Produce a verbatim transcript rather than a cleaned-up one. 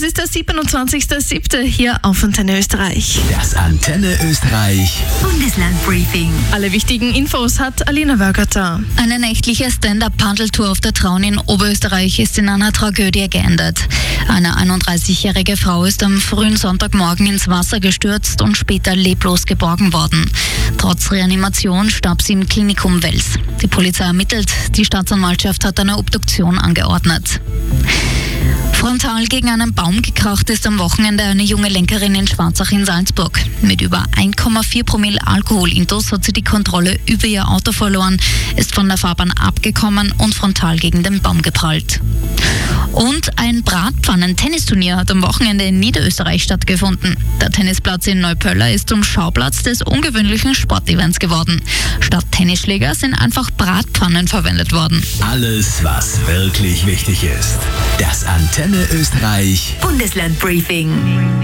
ist der siebenundzwanzigster siebte hier auf Antenne Österreich. Das Antenne Österreich Bundesland-Briefing. Alle wichtigen Infos hat Alina Wörgerter. Eine nächtliche Stand-Up-Paddeltour auf der Traun in Oberösterreich ist in einer Tragödie geendet. Eine einunddreißigjährige Frau ist am frühen Sonntagmorgen ins Wasser gestürzt und später leblos geborgen worden. Trotz Reanimation starb sie im Klinikum Wels. Die Polizei ermittelt, die Staatsanwaltschaft hat eine Obduktion angeordnet. Frontal gegen einen Baum gekracht ist am Wochenende eine junge Lenkerin in Schwarzach in Salzburg. Mit über eins Komma vier Promille Alkoholintus hat sie die Kontrolle über ihr Auto verloren, ist von der Fahrbahn abgekommen und frontal gegen den Baum geprallt. Und ein Bratpfannen-Tennisturnier hat am Wochenende in Niederösterreich stattgefunden. Der Tennisplatz in Neupöller ist zum Schauplatz des ungewöhnlichen Sportevents geworden. Statt Tennisschläger sind einfach Bratpfannen verwendet worden. Alles, was wirklich wichtig ist. Das Antenne Österreich Bundesland-Briefing.